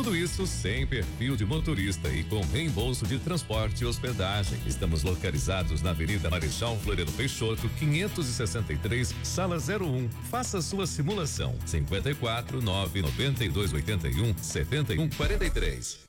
Tudo isso sem perfil de motorista e com reembolso de transporte e hospedagem. Estamos localizados na Avenida Marechal Floriano Peixoto, 563, sala 01. Faça sua simulação. 54 992 81 71 43.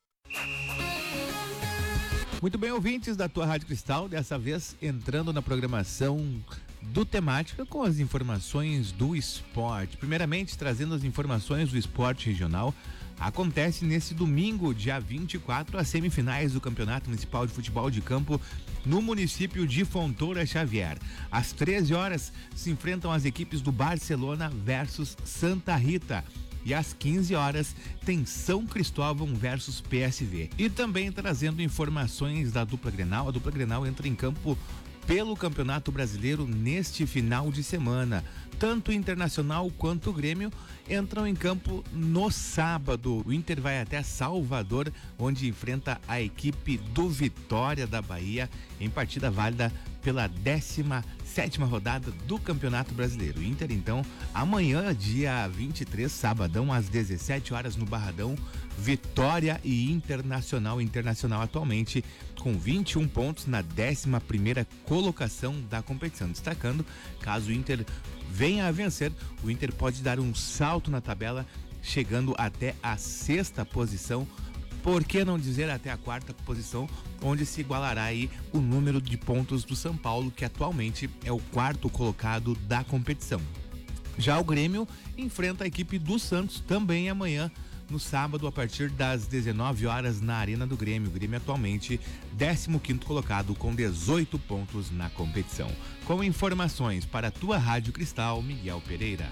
Muito bem, ouvintes da tua Rádio Cristal, dessa vez entrando na programação do Temática com as informações do esporte. Primeiramente, trazendo as informações do esporte regional. Acontece nesse domingo, dia 24, as semifinais do Campeonato Municipal de Futebol de Campo no município de Fontoura Xavier. Às 13 horas se enfrentam as equipes do Barcelona versus Santa Rita. E às 15 horas tem São Cristóvão versus PSV. E também trazendo informações da dupla Grenal. A dupla Grenal entra em campo pelo Campeonato Brasileiro neste final de semana. Tanto o Internacional quanto o Grêmio entram em campo no sábado. O Inter vai até Salvador, onde enfrenta a equipe do Vitória da Bahia em partida válida pela 17ª rodada do Campeonato Brasileiro. O Inter, então, amanhã, dia 23, sabadão, às 17 horas no Barradão, Vitória e Internacional. Internacional atualmente com 21 pontos na 11ª colocação da competição. Destacando, caso o Inter venha a vencer, o Inter pode dar um salto na tabela, chegando até a 6ª posição. Por que não dizer até a 4ª posição, onde se igualará aí o número de pontos do São Paulo, que atualmente é o 4º colocado da competição. Já o Grêmio enfrenta a equipe do Santos também amanhã, no sábado, a partir das 19 horas na Arena do Grêmio. O Grêmio atualmente 15º colocado com 18 pontos na competição. Com informações para a tua Rádio Cristal, Miguel Pereira.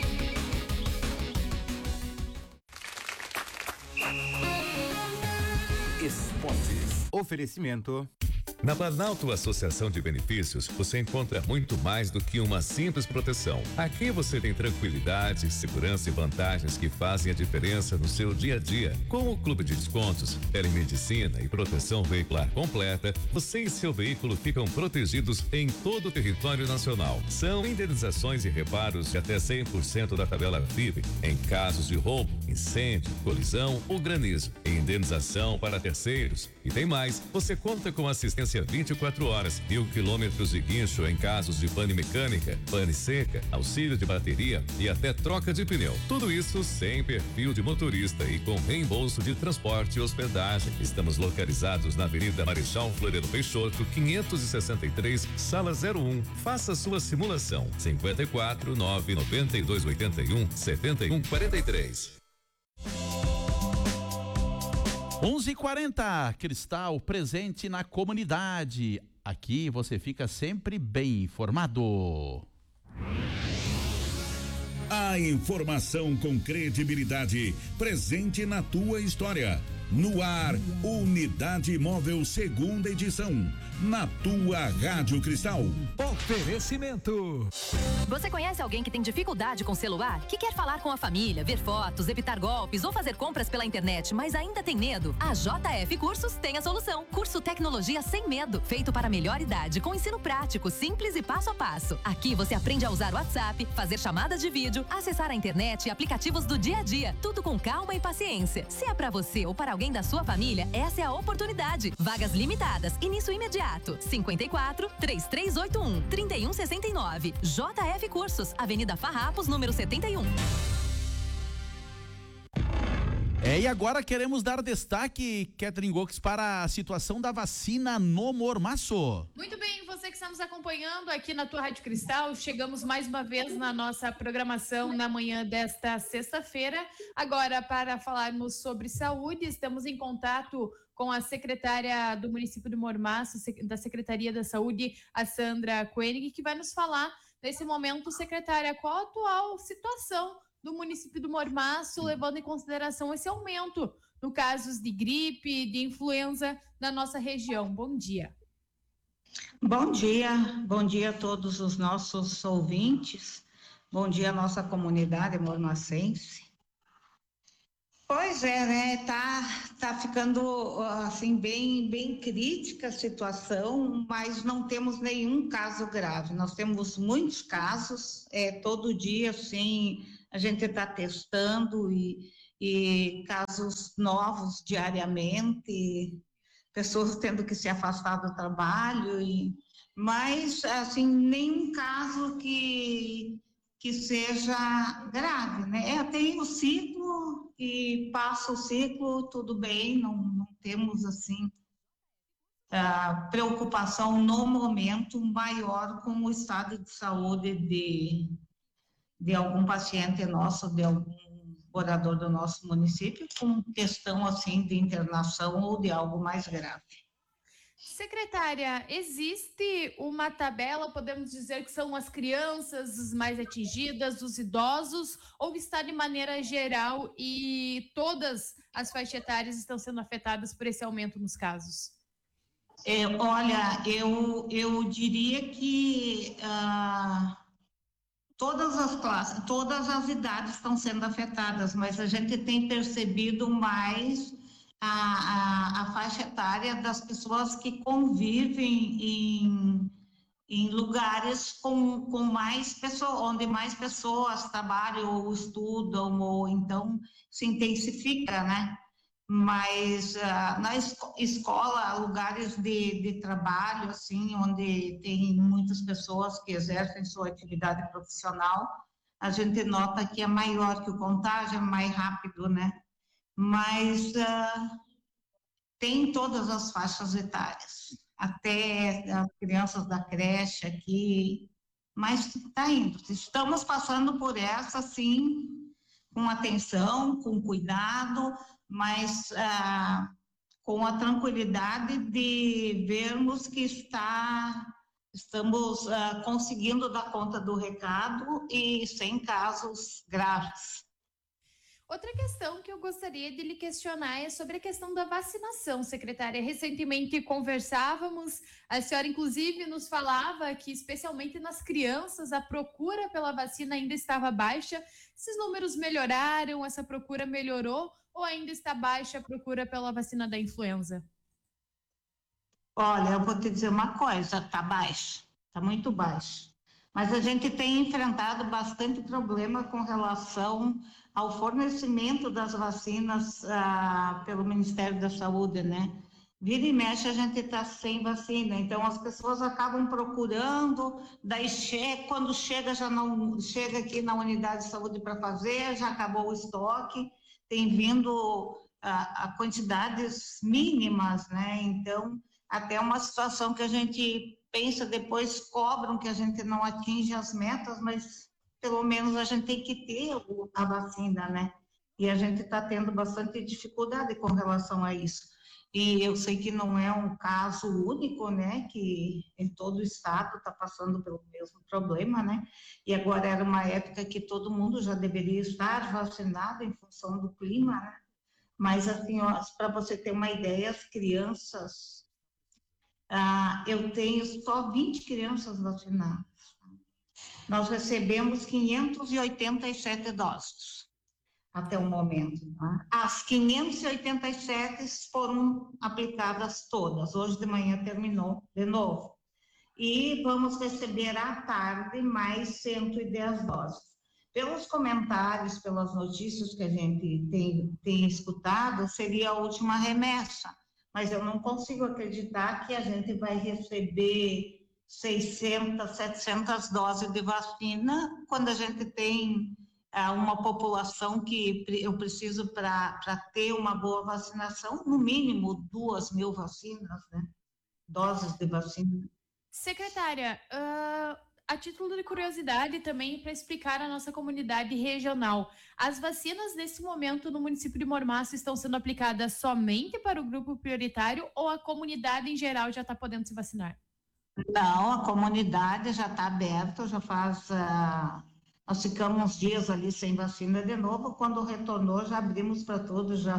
Esportes. Oferecimento. Na Planalto Associação de Benefícios, você encontra muito mais do que uma simples proteção. Aqui você tem tranquilidade, segurança e vantagens que fazem a diferença no seu dia a dia. Com o Clube de Descontos, telemedicina e proteção veicular completa, você e seu veículo ficam protegidos em todo o território nacional. São indenizações e reparos de até 100% da tabela FIP em casos de roubo, incêndio, colisão ou granizo. Indenização para terceiros. E tem mais, você conta com assistência 24 horas, 1.000 quilômetros de guincho em casos de pane mecânica, pane seca, auxílio de bateria e até troca de pneu. Tudo isso sem perfil de motorista e com reembolso de transporte e hospedagem. Estamos localizados na Avenida Marechal Floriano Peixoto, 563, sala 01. Faça sua simulação. 54 992 81 71 43. 11:40, Cristal presente na comunidade. Aqui você fica sempre bem informado. A informação com credibilidade presente na tua história. No ar, Unidade Móvel, segunda edição. Na tua Rádio Cristal. Oferecimento. Você conhece alguém que tem dificuldade com celular? Que quer falar com a família, ver fotos, evitar golpes ou fazer compras pela internet, mas ainda tem medo? A JF Cursos tem a solução. Curso Tecnologia Sem Medo, feito para a melhor idade, com ensino prático, simples e passo a passo. Aqui você aprende a usar o WhatsApp, fazer chamadas de vídeo, acessar a internet e aplicativos do dia a dia. Tudo com calma e paciência. Se é para você ou para alguém da sua família, essa é a oportunidade. Vagas limitadas, início imediato. 54 3381 3169. JF Cursos, Avenida Farrapos, número 71. E agora queremos dar destaque, Catherine Gox, para a situação da vacina no Mormaço. Muito bem, você que está nos acompanhando aqui na tua Rádio Cristal, chegamos mais uma vez na nossa programação na manhã desta sexta-feira. Agora, para falarmos sobre saúde, estamos em contato com a secretária do município do Mormaço, da Secretaria da Saúde, a Sandra Koenig, que vai nos falar nesse momento, secretária, qual a atual situação do município do Mormaço, levando em consideração esse aumento no casos de gripe, de influenza na nossa região. Bom dia. Bom dia a todos os nossos ouvintes, bom dia à nossa comunidade mormacense. Pois é, né, tá ficando, assim, bem crítica a situação, mas não temos nenhum caso grave, nós temos muitos casos, todo dia, assim, a gente está testando e casos novos diariamente, pessoas tendo que se afastar do trabalho, mas, assim, nenhum caso que seja grave, né? Tem o ciclo e passa o ciclo, tudo bem, não temos, assim, preocupação no momento maior com o estado de saúde de algum paciente nosso, de algum morador do nosso município, com questão, assim, de internação ou de algo mais grave. Secretária, existe uma tabela, podemos dizer que são as crianças as mais atingidas, os idosos, ou está de maneira geral e todas as faixas etárias estão sendo afetadas por esse aumento nos casos? Olha, eu diria que todas as classes, todas as idades estão sendo afetadas, mas a gente tem percebido mais a faixa etária das pessoas que convivem em lugares com mais pessoas, onde mais pessoas trabalham ou estudam, ou então se intensifica, né? Mas na escola, lugares de trabalho, assim, onde tem muitas pessoas que exercem sua atividade profissional, a gente nota que é maior, que o contágio é mais rápido, né? Mas tem todas as faixas etárias, até as crianças da creche aqui, mas está indo. Estamos passando por essa, sim, com atenção, com cuidado, mas com a tranquilidade de vermos que estamos conseguindo dar conta do recado e sem casos graves. Outra questão que eu gostaria de lhe questionar é sobre a questão da vacinação, secretária. Recentemente conversávamos, a senhora inclusive nos falava que especialmente nas crianças a procura pela vacina ainda estava baixa. Esses números melhoraram, essa procura melhorou ou ainda está baixa a procura pela vacina da influenza? Olha, eu vou te dizer uma coisa, está baixa, está muito baixa. Mas a gente tem enfrentado bastante problema com relação ao fornecimento das vacinas pelo Ministério da Saúde, né? Vira e mexe a gente está sem vacina, então as pessoas acabam procurando, daí quando chega já não chega aqui na unidade de saúde para fazer, já acabou o estoque, tem vindo a quantidades mínimas, né? Então até uma situação que a gente pensa depois, cobram que a gente não atinge as metas, mas pelo menos a gente tem que ter a vacina, né? E a gente está tendo bastante dificuldade com relação a isso. E eu sei que não é um caso único, né? Que em todo o estado está passando pelo mesmo problema, né? E agora era uma época que todo mundo já deveria estar vacinado em função do clima, né? Mas assim, para você ter uma ideia, as crianças... eu tenho só 20 crianças vacinadas. Nós recebemos 587 doses até o momento. Tá? As 587 foram aplicadas todas. Hoje de manhã terminou de novo. E vamos receber à tarde mais 110 doses. Pelos comentários, pelas notícias que a gente tem escutado, seria a última remessa. Mas eu não consigo acreditar que a gente vai receber 600, 700 doses de vacina quando a gente tem uma população que eu preciso para ter uma boa vacinação, no mínimo 2.000 vacinas, né? Doses de vacina. Secretária, a título de curiosidade também para explicar à nossa comunidade regional, as vacinas nesse momento no município de Mormaço estão sendo aplicadas somente para o grupo prioritário ou a comunidade em geral já está podendo se vacinar? Não, a comunidade já está aberta, já faz... nós ficamos uns dias ali sem vacina de novo, quando retornou já abrimos para todos, já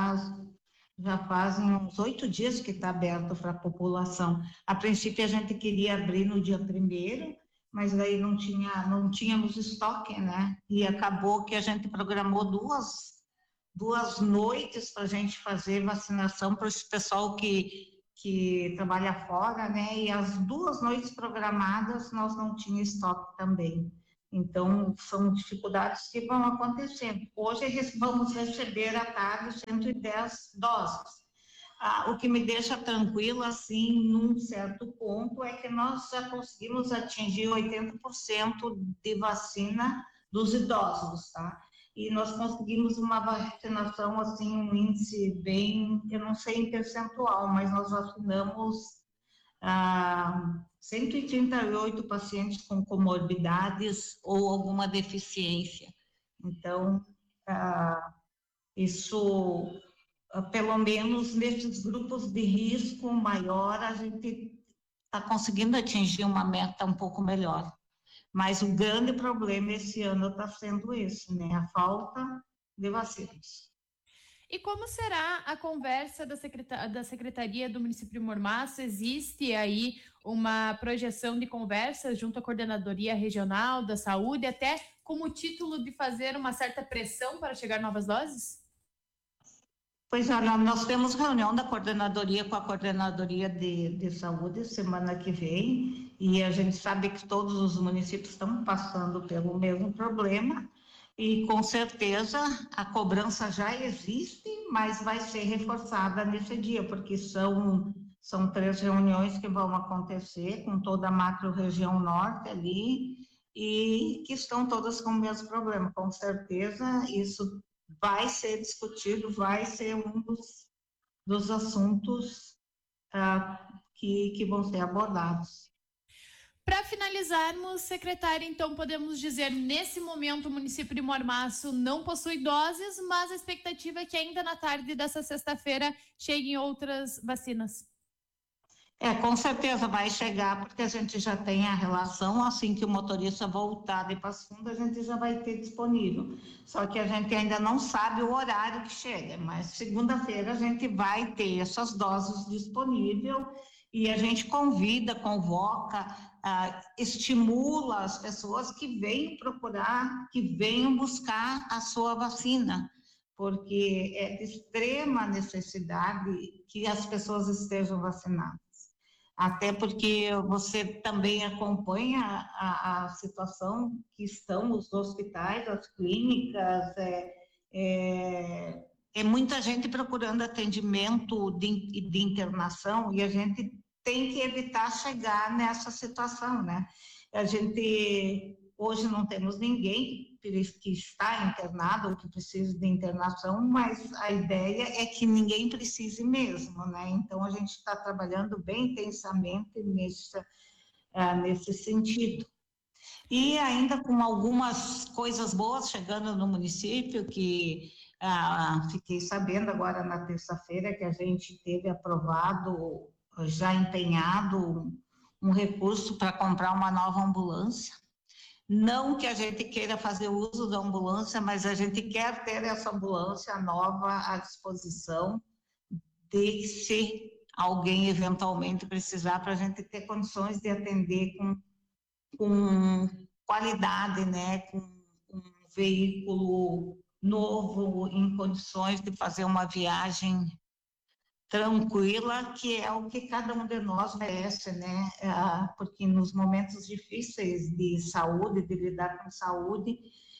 fazem uns 8 dias que está aberto para a população. A princípio a gente queria abrir no dia 1º, mas daí não tínhamos estoque, né? E acabou que a gente programou duas noites para a gente fazer vacinação para esse pessoal que trabalha fora, né? E as 2 noites programadas nós não tínhamos estoque também. Então, são dificuldades que vão acontecendo. Hoje, vamos receber à tarde 110 doses. O que me deixa tranquila, assim, num certo ponto, é que nós já conseguimos atingir 80% de vacina dos idosos, tá? E nós conseguimos uma vacinação, assim, um índice bem, eu não sei em percentual, mas nós vacinamos 138 pacientes com comorbidades ou alguma deficiência. Então, isso, pelo menos nesses grupos de risco maior, a gente está conseguindo atingir uma meta um pouco melhor. Mas o grande problema esse ano está sendo esse, né? A falta de vacinas. E como será a conversa da Secretaria do município de Mormaço? Existe aí uma projeção de conversa junto à Coordenadoria Regional da Saúde, até com o título de fazer uma certa pressão para chegar novas doses? Pois olha, nós temos reunião da coordenadoria com a Coordenadoria de Saúde semana que vem, e a gente sabe que todos os municípios estão passando pelo mesmo problema, e com certeza a cobrança já existe, mas vai ser reforçada nesse dia, porque são 3 reuniões que vão acontecer com toda a macro-região norte ali, e que estão todas com o mesmo problema. Com certeza isso vai ser discutido, vai ser um dos assuntos que vão ser abordados. Para finalizarmos, secretária, então podemos dizer, nesse momento o município de Mormaço não possui doses, mas a expectativa é que ainda na tarde dessa sexta-feira cheguem outras vacinas. Com certeza vai chegar, porque a gente já tem a relação, assim que o motorista voltar de Passo Fundo, a gente já vai ter disponível. Só que a gente ainda não sabe o horário que chega, mas segunda-feira a gente vai ter essas doses disponíveis e a gente convoca, estimula as pessoas que venham procurar, que venham buscar a sua vacina, porque é de extrema necessidade que as pessoas estejam vacinadas. Até porque você também acompanha a situação que estão os hospitais, as clínicas, muita gente procurando atendimento de internação, e a gente tem que evitar chegar nessa situação, né? A gente, hoje não temos ninguém que está internado ou que precisa de internação, mas a ideia é que ninguém precise mesmo, né? Então, a gente está trabalhando bem intensamente nesse sentido. E ainda com algumas coisas boas chegando no município, que fiquei sabendo agora na terça-feira que a gente teve aprovado, já empenhado, um recurso para comprar uma nova ambulância. Não que a gente queira fazer uso da ambulância, mas a gente quer ter essa ambulância nova à disposição de se alguém eventualmente precisar, para a gente ter condições de atender com qualidade, né? Com um veículo novo, em condições de fazer uma viagem tranquila, que é o que cada um de nós merece, né? Porque nos momentos difíceis de saúde, de lidar com saúde,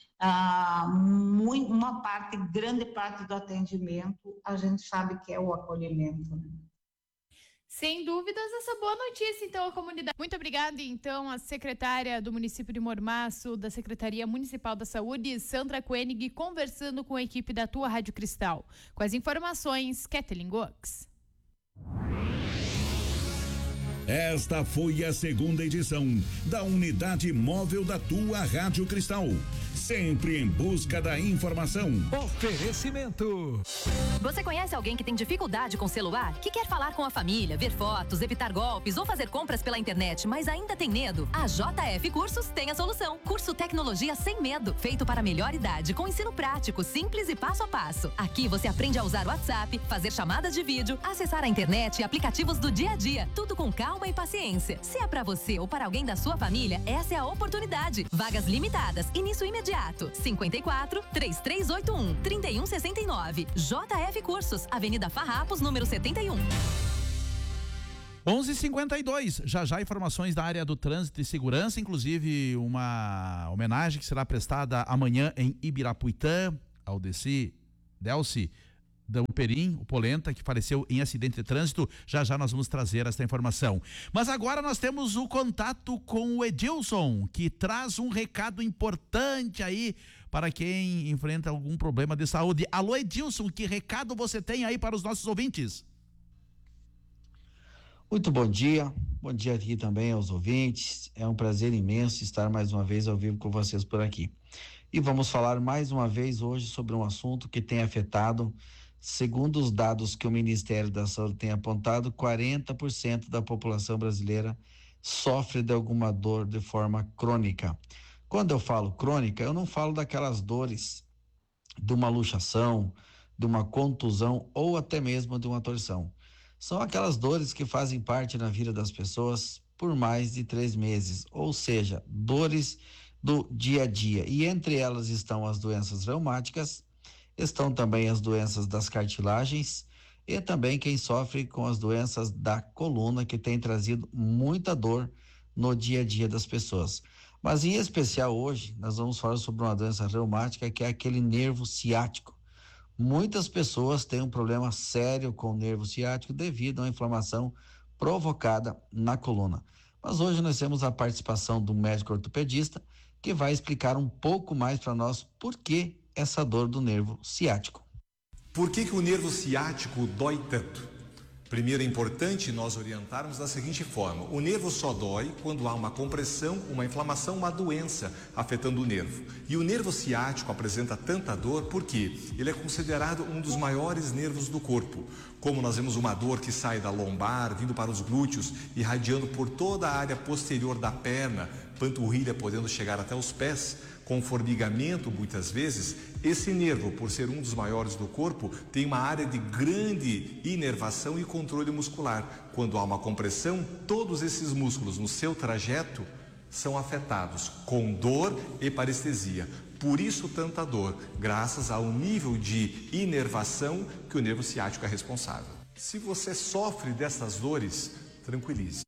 grande parte do atendimento, a gente sabe que é o acolhimento, né? Sem dúvidas, essa boa notícia, então, à comunidade. Muito obrigada, então, à secretária do município de Mormaço, da Secretaria Municipal da Saúde, Sandra Koenig, conversando com a equipe da Tua Rádio Cristal. Com as informações, Kathleen Gox. Esta foi a segunda edição da Unidade Móvel da Tua Rádio Cristal. Sempre em busca da informação. Oferecimento. Você conhece alguém que tem dificuldade com o celular? Que quer falar com a família, ver fotos, evitar golpes ou fazer compras pela internet, mas ainda tem medo? A JF Cursos tem a solução. Curso Tecnologia Sem Medo, feito para a melhor idade, com ensino prático, simples e passo a passo. Aqui você aprende a usar o WhatsApp, fazer chamadas de vídeo, acessar a internet e aplicativos do dia a dia. Tudo com calma e paciência. Se é para você ou para alguém da sua família, essa é a oportunidade. Vagas limitadas, início imediato. 54 3381 3169. JF Cursos, Avenida Farrapos, número 71. 11h52, já informações da área do trânsito e segurança, inclusive uma homenagem que será prestada amanhã em Ibirapuitã, ao Delci Perim, o Polenta, que faleceu em acidente de trânsito. Já nós vamos trazer essa informação. Mas agora nós temos o contato com o Edilson, que traz um recado importante aí para quem enfrenta algum problema de saúde. Alô, Edilson, que recado você tem aí para os nossos ouvintes? Muito bom dia aqui também aos ouvintes. É um prazer imenso estar mais uma vez ao vivo com vocês por aqui. E vamos falar mais uma vez hoje sobre um assunto que tem afetado, segundo os dados que o Ministério da Saúde tem apontado, 40% da população brasileira sofre de alguma dor de forma crônica. Quando eu falo crônica, eu não falo daquelas dores de uma luxação, de uma contusão ou até mesmo de uma torção. São aquelas dores que fazem parte na vida das pessoas por mais de 3 meses, ou seja, dores do dia a dia. E entre elas estão as doenças reumáticas, estão também as doenças das cartilagens e também quem sofre com as doenças da coluna, que tem trazido muita dor no dia a dia das pessoas. Mas em especial hoje, nós vamos falar sobre uma doença reumática, que é aquele nervo ciático. Muitas pessoas têm um problema sério com o nervo ciático devido a uma inflamação provocada na coluna. Mas hoje nós temos a participação do médico ortopedista, que vai explicar um pouco mais para nós por que essa dor do nervo ciático. Por que o nervo ciático dói tanto? Primeiro é importante nós orientarmos da seguinte forma: o nervo só dói quando há uma compressão, uma inflamação, uma doença afetando o nervo. E o nervo ciático apresenta tanta dor porque ele é considerado um dos maiores nervos do corpo. Como nós vemos uma dor que sai da lombar, vindo para os glúteos, irradiando por toda a área posterior da perna, panturrilha podendo chegar até os pés, com formigamento muitas vezes, esse nervo, por ser um dos maiores do corpo, tem uma área de grande inervação e controle muscular. Quando há uma compressão, todos esses músculos no seu trajeto são afetados, com dor e parestesia. Por isso tanta dor, graças ao nível de inervação que o nervo ciático é responsável. Se você sofre dessas dores, tranquilize.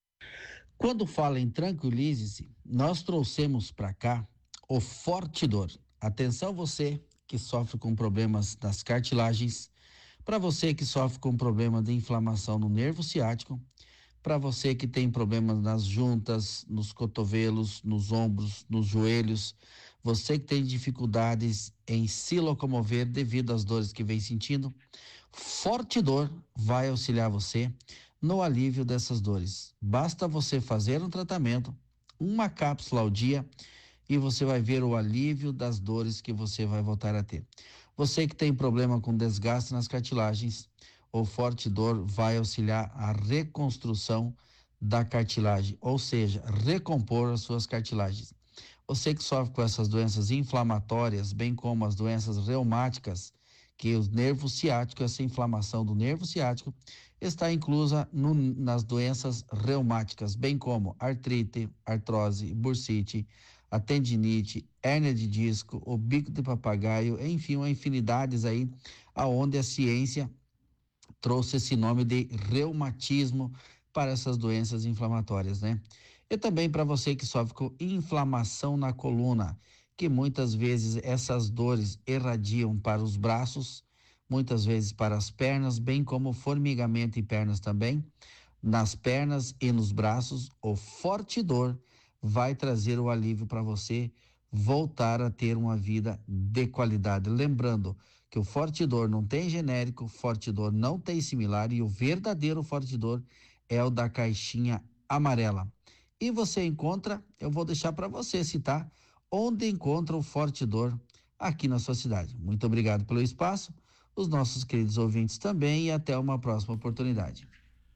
Quando fala em tranquilize-se, nós trouxemos para cá o Fortidor. Atenção você que sofre com problemas das cartilagens, para você que sofre com problema de inflamação no nervo ciático, para você que tem problemas nas juntas, nos cotovelos, nos ombros, nos joelhos, você que tem dificuldades em se locomover devido às dores que vem sentindo, Fortidor vai auxiliar você no alívio dessas dores. Basta você fazer um tratamento, uma cápsula ao dia, e você vai ver o alívio das dores que você vai voltar a ter. Você que tem problema com desgaste nas cartilagens, o Fortidor vai auxiliar a reconstrução da cartilagem, ou seja, recompor as suas cartilagens. Você que sofre com essas doenças inflamatórias, bem como as doenças reumáticas, que o nervo ciático, essa inflamação do nervo ciático, está inclusa nas doenças reumáticas, bem como artrite, artrose, bursite, a tendinite, hérnia de disco, o bico de papagaio, enfim, uma infinidades aí, aonde a ciência trouxe esse nome de reumatismo para essas doenças inflamatórias, né? E também para você que sofre com inflamação na coluna, que muitas vezes essas dores irradiam para os braços, muitas vezes para as pernas, bem como formigamento em pernas também, nas pernas e nos braços, o Fortidor vai trazer o alívio para você voltar a ter uma vida de qualidade. Lembrando que o Fortidor não tem genérico, Fortidor não tem similar, e o verdadeiro Fortidor é o da caixinha amarela. E você encontra, eu vou deixar para você citar, onde encontra o Fortidor aqui na sua cidade. Muito obrigado pelo espaço, os nossos queridos ouvintes também, e até uma próxima oportunidade.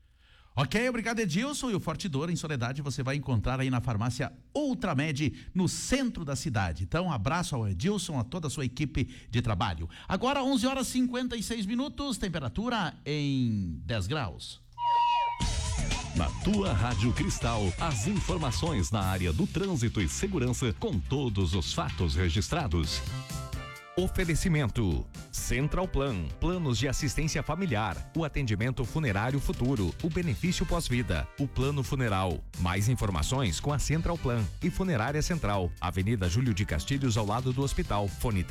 Ok, obrigado Edilson. E o Fortidor em Soledade você vai encontrar aí na farmácia Ultramed, no centro da cidade. Então, um abraço ao Edilson, a toda a sua equipe de trabalho. Agora 11h56, temperatura em 10 graus. Na tua Rádio Cristal, as informações na área do trânsito e segurança com todos os fatos registrados. Oferecimento Central Plan, planos de assistência familiar, o atendimento funerário futuro, o benefício pós-vida, o plano funeral. Mais informações com a Central Plan e Funerária Central, Avenida Júlio de Castilhos, ao lado do hospital. Fone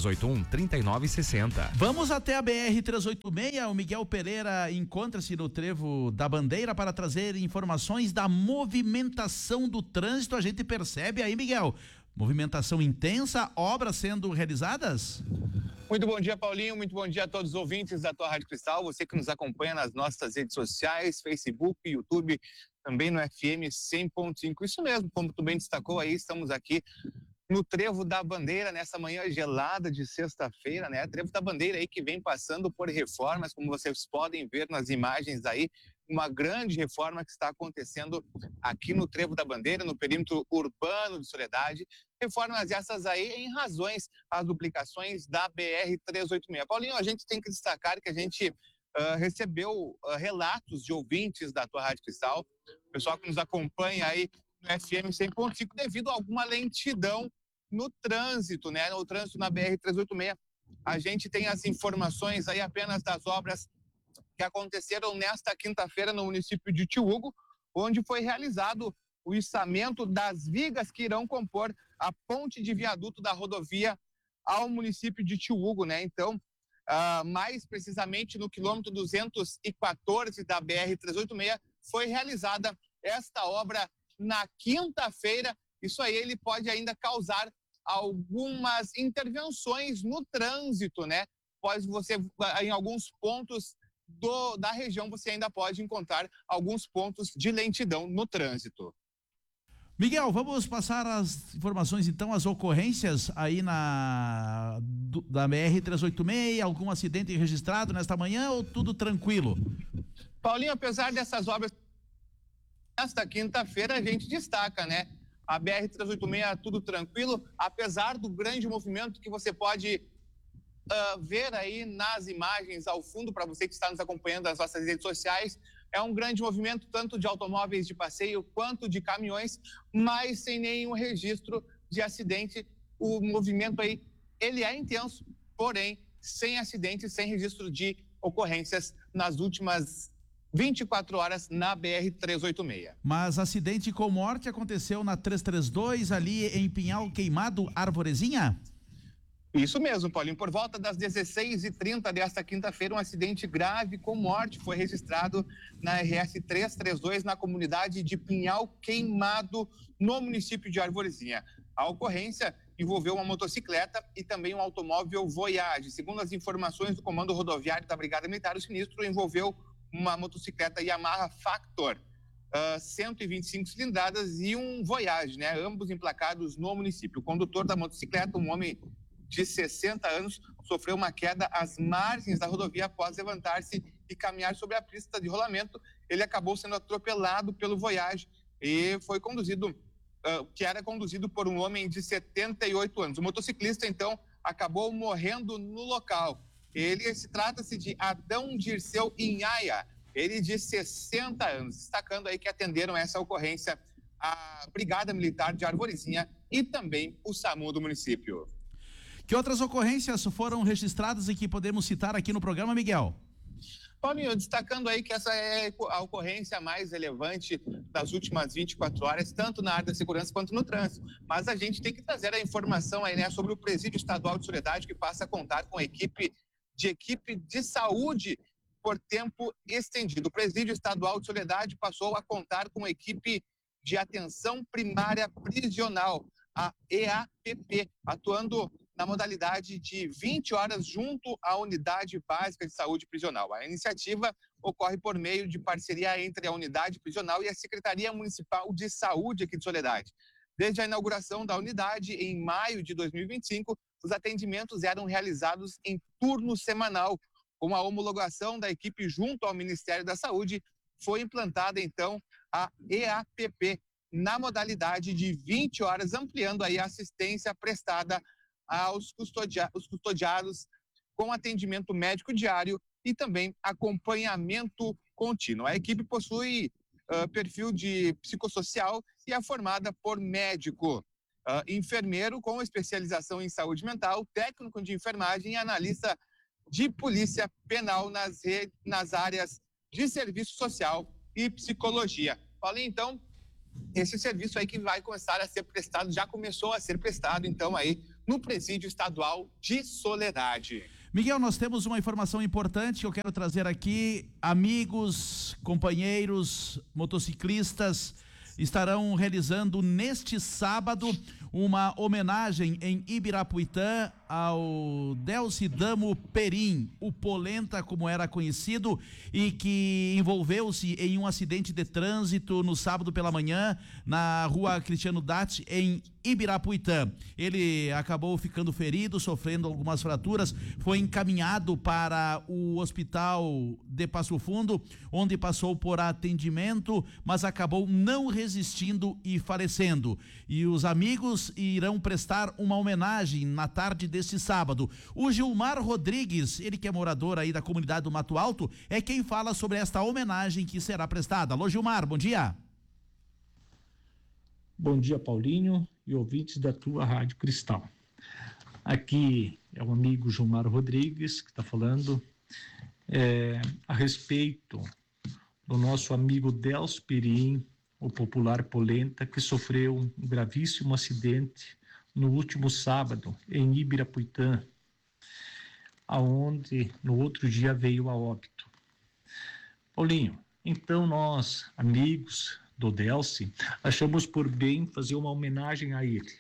3381-3960. Vamos até a BR-386. O Miguel Pereira encontra-se no Trevo da Bandeira para trazer informações da movimentação do trânsito. A gente percebe aí, Miguel, movimentação intensa, obras sendo realizadas? Muito bom dia, Paulinho. Muito bom dia a todos os ouvintes da tua Rádio Cristal. Você que nos acompanha nas nossas redes sociais, Facebook, YouTube, também no FM 100.5. Isso mesmo, como tu bem destacou aí, estamos aqui no Trevo da Bandeira, nessa manhã gelada de sexta-feira, né? Trevo da Bandeira aí que vem passando por reformas, como vocês podem ver nas imagens aí, uma grande reforma que está acontecendo aqui no Trevo da Bandeira, no perímetro urbano de Soledade. Reformas essas aí em razões às duplicações da BR-386. Paulinho, a gente tem que destacar que a gente recebeu relatos de ouvintes da tua Rádio Cristal, pessoal que nos acompanha aí no FM 100.5, devido a alguma lentidão no trânsito, né? No trânsito na BR-386. A gente tem as informações aí apenas das obras que aconteceram nesta quinta-feira no município de Tiúgo, onde foi realizado o içamento das vigas que irão compor a ponte de viaduto da rodovia ao município de Tiúgo, né? Então, mais precisamente no quilômetro 214 da BR-386, foi realizada esta obra na quinta-feira. Isso aí ele pode ainda causar algumas intervenções no trânsito, né? Pois você, em alguns pontos da região, você ainda pode encontrar alguns pontos de lentidão no trânsito. Miguel, vamos passar as informações então, as ocorrências aí da BR-386, algum acidente registrado nesta manhã ou tudo tranquilo? Paulinho, apesar dessas obras, nesta quinta-feira a gente destaca, né? A BR-386 tudo tranquilo, apesar do grande movimento que você pode ver aí nas imagens ao fundo, para você que está nos acompanhando nas nossas redes sociais. É um grande movimento tanto de automóveis de passeio quanto de caminhões, mas sem nenhum registro de acidente. O movimento aí, ele é intenso, porém sem acidente, sem registro de ocorrências nas últimas 24 horas na BR-386. Mas acidente com morte aconteceu na 332, ali em Pinhal Queimado, Arvorezinha? Isso mesmo, Paulinho. Por volta das 16h30 desta quinta-feira, um acidente grave com morte foi registrado na RS 332, na comunidade de Pinhal Queimado, no município de Arvorezinha. A ocorrência envolveu uma motocicleta e também um automóvel Voyage. Segundo as informações do Comando Rodoviário da Brigada Militar, o sinistro envolveu uma motocicleta Yamaha Factor, 125 cilindradas, e um Voyage, né? Ambos emplacados no município. O condutor da motocicleta, um homem de 60 anos, sofreu uma queda às margens da rodovia após levantar-se e caminhar sobre a pista de rolamento. Ele acabou sendo atropelado pelo Voyage e foi conduzido, que era conduzido por um homem de 78 anos. O motociclista, então, acabou morrendo no local. Trata-se de Adão Dirceu Inhaia, ele de 60 anos, destacando aí que atenderam essa ocorrência a Brigada Militar de Arvorezinha e também o SAMU do município. Que outras ocorrências foram registradas e que podemos citar aqui no programa, Miguel? Paulinho, destacando aí que essa é a ocorrência mais relevante das últimas 24 horas, tanto na área da segurança quanto no trânsito. Mas a gente tem que trazer a informação aí, né, sobre o Presídio Estadual de Soledade, que passa a contar com equipe de saúde por tempo estendido. O Presídio Estadual de Soledade passou a contar com equipe de atenção primária prisional, a EAPP, atuando na modalidade de 20 horas junto à Unidade Básica de Saúde Prisional. A iniciativa ocorre por meio de parceria entre a Unidade Prisional e a Secretaria Municipal de Saúde aqui de Soledade. Desde a inauguração da unidade, em maio de 2025, os atendimentos eram realizados em turno semanal. Com a homologação da equipe junto ao Ministério da Saúde, foi implantada, então, a EAPP, na modalidade de 20 horas, ampliando aí a assistência prestada aos custodiados com atendimento médico diário e também acompanhamento contínuo. A equipe possui perfil de psicossocial e é formada por médico. enfermeiro com especialização em saúde mental, técnico de enfermagem e analista de polícia penal nas áreas de serviço social e psicologia. Falei, então, esse serviço aí que vai começar a ser prestado, já começou a ser prestado, então, aí no Presídio Estadual de Soledade. Miguel, nós temos uma informação importante que eu quero trazer aqui. Amigos, companheiros, motociclistas estarão realizando neste sábado uma homenagem em Ibirapuitã ao Delcidamo Perim, o Polenta, como era conhecido, e que envolveu-se em um acidente de trânsito no sábado pela manhã na rua Cristiano Datti, em Ibirapuitã. Ele acabou ficando ferido, sofrendo algumas fraturas, foi encaminhado para o hospital de Passo Fundo, onde passou por atendimento, mas acabou não resistindo e falecendo. E os amigos irão prestar uma homenagem na tarde deste sábado. O Gilmar Rodrigues, ele que é morador aí da comunidade do Mato Alto, é quem fala sobre esta homenagem que será prestada. Alô, Gilmar, bom dia. Bom dia, Paulinho e ouvintes da tua Rádio Cristal. Aqui é o amigo Gilmar Rodrigues que está falando a respeito do nosso amigo Delcio Perim, o popular Polenta, que sofreu um gravíssimo acidente no último sábado em Ibirapuitã, aonde no outro dia veio a óbito. Paulinho, então nós, amigos do Delcio, achamos por bem fazer uma homenagem a ele.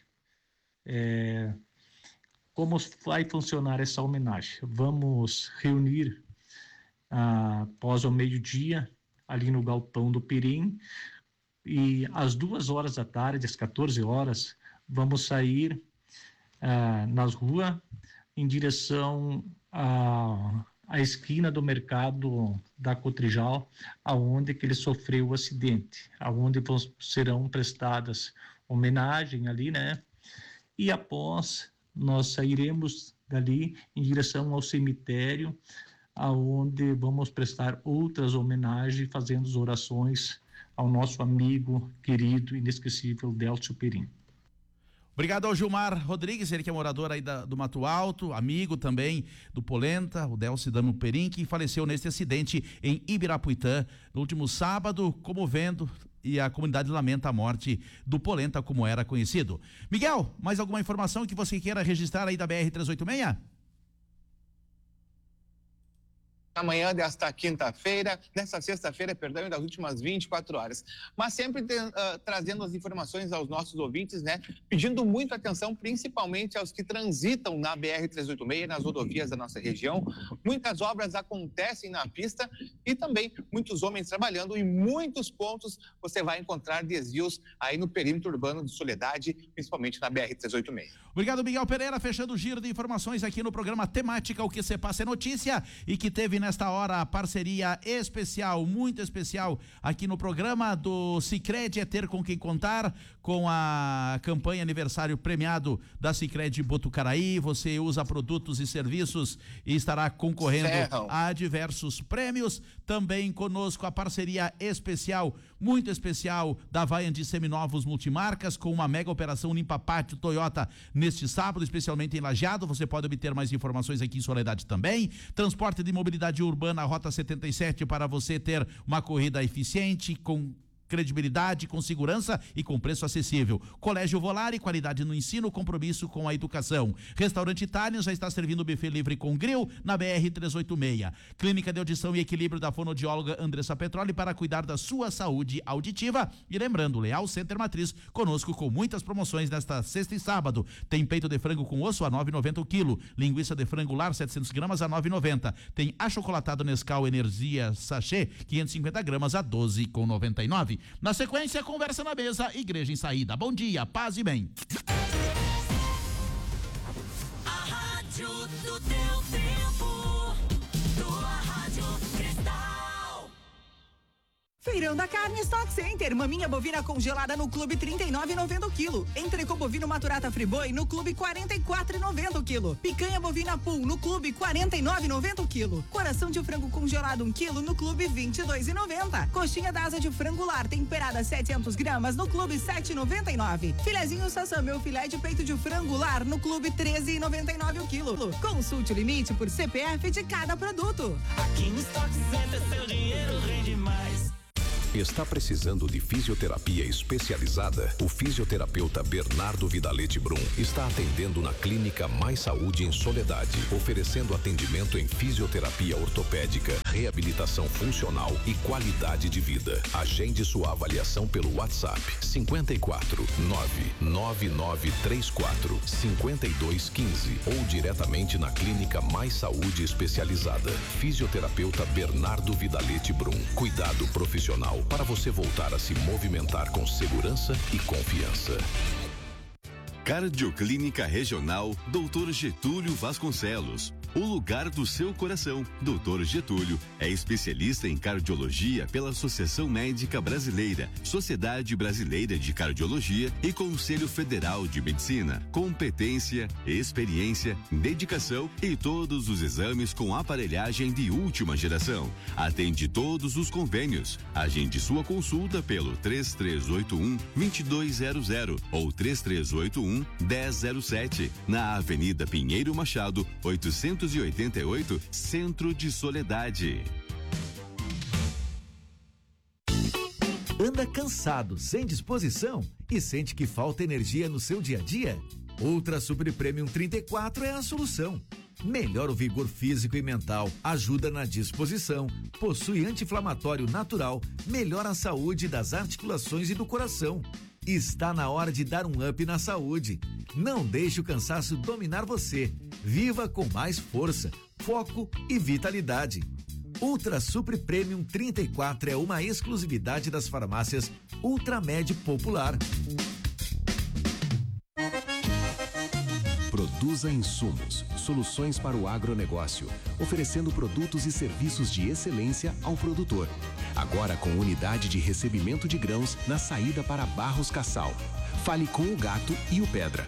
Como vai funcionar essa homenagem? Vamos reunir após o meio-dia ali no galpão do Perim, e às 2h da tarde, às 14 horas, vamos sair nas ruas em direção à esquina do mercado da Cotrijal, aonde que ele sofreu o acidente, aonde serão prestadas homenagem ali, né? E após nós sairemos dali em direção ao cemitério, aonde vamos prestar outras homenagens, fazendo as orações ao nosso amigo querido, inesquecível Delcio Perim. Obrigado ao Gilmar Rodrigues, ele que é morador aí do Mato Alto, amigo também do Polenta, o Delcidamo Perim, que faleceu neste acidente em Ibirapuitã no último sábado, comovendo, e a comunidade lamenta a morte do Polenta, como era conhecido. Miguel, mais alguma informação que você queira registrar aí da BR-386? Amanhã desta quinta-feira, nesta sexta-feira, perdão, e das últimas 24 horas. Mas sempre trazendo as informações aos nossos ouvintes, né? Pedindo muita atenção, principalmente aos que transitam na BR-386, nas rodovias da nossa região. Muitas obras acontecem na pista e também muitos homens trabalhando. Em muitos pontos você vai encontrar desvios aí no perímetro urbano de Soledade, principalmente na BR-386. Obrigado, Miguel Pereira, fechando o giro de informações aqui no programa Temática, o que se passa é notícia, e que teve nesta hora a parceria especial, muito especial, aqui no programa do Sicredi é ter com quem contar, com a campanha aniversário premiado da Sicredi Botucaraí. Você usa produtos e serviços e estará concorrendo a diversos prêmios. Também conosco a parceria especial, muito especial, da Vaiand Seminovos Multimarcas, com uma mega operação Limpa Pátio Toyota neste sábado, especialmente em Lajeado. Você pode obter mais informações aqui em Soledade também. Transporte de mobilidade urbana Rota 77, para você ter uma corrida eficiente, com credibilidade, com segurança e com preço acessível. Colégio Volare, qualidade no ensino, compromisso com a educação. Restaurante Itália já está servindo buffet livre com grill na BR-386. Clínica de Audição e Equilíbrio da fonoaudióloga Andressa Petroli, para cuidar da sua saúde auditiva. E lembrando, Leal Center Matriz, conosco com muitas promoções nesta sexta e sábado. Tem peito de frango com osso a 9,90 o quilo. Linguiça de frango lar 700 gramas a 9,90. Tem achocolatado Nescau Energia Sachê 550 gramas a 12,99. Na sequência, conversa na mesa, Igreja em Saída. Bom dia, paz e bem. A rádio do teu tempo, tua Rádio Cristal. Feirão da Carne Stock Center. Maminha bovina congelada no Clube 39,90 o quilo. Entrecô bovino maturata Friboi no Clube 44,90 o quilo. Picanha bovina Pool no Clube 49,90 o quilo. Coração de frango congelado 1 quilo no Clube 22,90. Coxinha da asa de frango lar temperada 700 gramas no Clube 7,99. Filezinho Sassam, meu filé de peito de frango lar no Clube 13,99 o quilo. Consulte o limite por CPF de cada produto. Aqui no Stock Center seu dinheiro rende mais. Está precisando de fisioterapia especializada? O fisioterapeuta Bernardo Vidalete Brum está atendendo na Clínica Mais Saúde em Soledade, oferecendo atendimento em fisioterapia ortopédica, reabilitação funcional e qualidade de vida. Agende sua avaliação pelo WhatsApp 54 99934 5215 ou diretamente na Clínica Mais Saúde Especializada. Fisioterapeuta Bernardo Vidalete Brum. Cuidado profissional para você voltar a se movimentar com segurança e confiança. Cardioclínica Regional Dr. Getúlio Vasconcelos. O lugar do seu coração. Dr. Getúlio é especialista em cardiologia pela Associação Médica Brasileira, Sociedade Brasileira de Cardiologia e Conselho Federal de Medicina. Competência, experiência, dedicação e todos os exames com aparelhagem de última geração. Atende todos os convênios. Agende sua consulta pelo 3381-2200 ou 3381-1007 na Avenida Pinheiro Machado, 888, Centro de Soledade. Anda cansado, sem disposição e sente que falta energia no seu dia a dia? Ultra Super Premium 34 é a solução. Melhora o vigor físico e mental, ajuda na disposição, possui anti-inflamatório natural, melhora a saúde das articulações e do coração. Está na hora de dar um up na saúde. Não deixe o cansaço dominar você. Viva com mais força, foco e vitalidade. Ultra Super Premium 34 é uma exclusividade das farmácias Ultramed Popular. Produza insumos, soluções para o agronegócio, oferecendo produtos e serviços de excelência ao produtor. Agora com unidade de recebimento de grãos na saída para Barros Cassal. Fale com o Gato e o Pedra.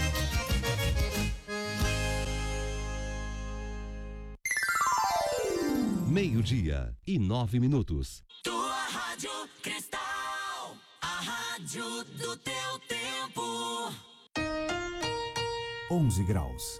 Meio-dia e 9 minutos. Tua Rádio Cristal, a rádio do teu tempo. 11 graus.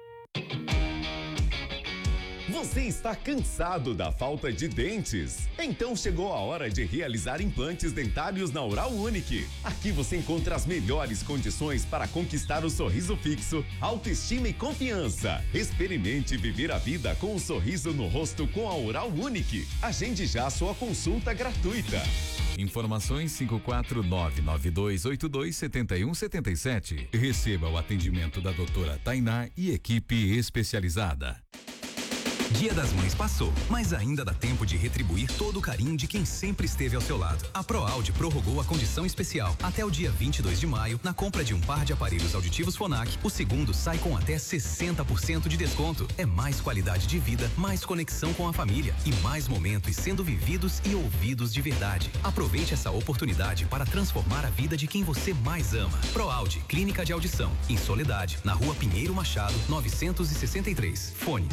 Você está cansado da falta de dentes? Então chegou a hora de realizar implantes dentários na Oral Unique. Aqui você encontra as melhores condições para conquistar o sorriso fixo, autoestima e confiança. Experimente viver a vida com um sorriso no rosto com a Oral Unique. Agende já sua consulta gratuita. Informações 54992827177. Receba o atendimento da doutora Tainá e equipe especializada. Dia das Mães passou, mas ainda dá tempo de retribuir todo o carinho de quem sempre esteve ao seu lado. A ProAudio prorrogou a condição especial até o dia 22 de maio. Na compra de um par de aparelhos auditivos Phonak, o segundo sai com até 60% de desconto. É mais qualidade de vida, mais conexão com a família e mais momentos sendo vividos e ouvidos de verdade. Aproveite essa oportunidade para transformar a vida de quem você mais ama. ProAudio, Clínica de Audição, em Soledade, na Rua Pinheiro Machado, 963. Fone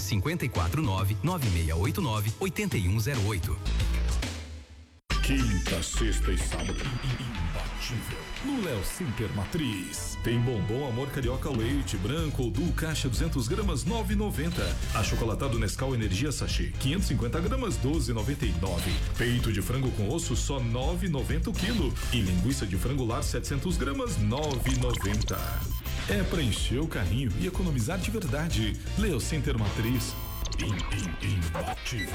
549-9689-8108. Quinta, sexta e sábado, imbatível. No Léo Center Matriz. Tem bombom Amor Carioca Leite Branco ou Duo Caixa 200 gramas, 9,90. Achocolatado Nescau Energia Sachê, 550 gramas, 12,99. Peito de frango com osso, só 9,90 o quilo. E linguiça de frango lar, 700 gramas, 9,90. É pra encher o carrinho e economizar de verdade. Léo Center Matriz. Imbatível.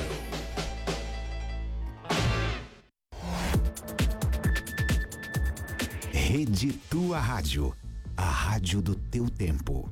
Rede Tua Rádio, a rádio do teu tempo.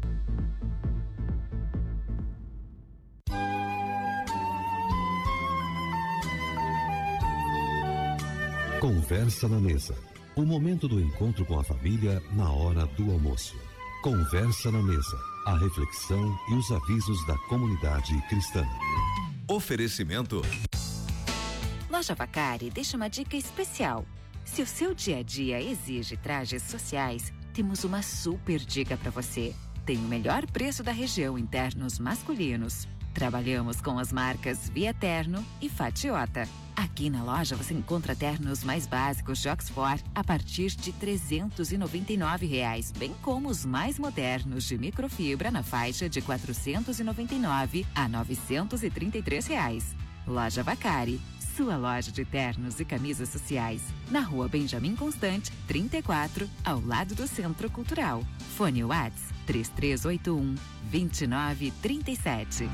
Conversa na mesa. O momento do encontro com a família na hora do almoço. Conversa na mesa. A reflexão e os avisos da comunidade cristã. Oferecimento. Loja Vacari deixa uma dica especial. Se o seu dia a dia exige trajes sociais, temos uma super dica para você. Tem o melhor preço da região em ternos masculinos. Trabalhamos com as marcas Via Terno e Fatiota. Aqui na loja você encontra ternos mais básicos de Oxford a partir de R$ 399, bem como os mais modernos de microfibra na faixa de R$ 499 a R$ 933. Loja Vacari, sua loja de ternos e camisas sociais. Na Rua Benjamin Constante, 34, ao lado do Centro Cultural. Fone Whats 3381-2937.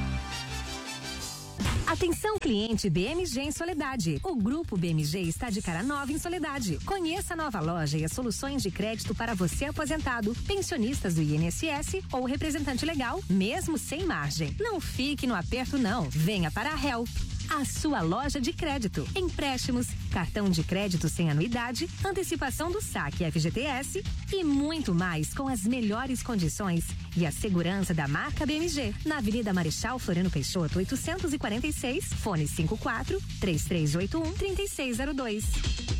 Atenção, cliente BMG em Soledade. O Grupo BMG está de cara nova em Soledade. Conheça a nova loja e as soluções de crédito para você aposentado, pensionistas do INSS ou representante legal, mesmo sem margem. Não fique no aperto não. Venha para a Help. A sua loja de crédito, empréstimos, cartão de crédito sem anuidade, antecipação do saque FGTS e muito mais com as melhores condições e a segurança da marca BMG. Na Avenida Marechal Floriano Peixoto, 846, fone 54 3381 3602.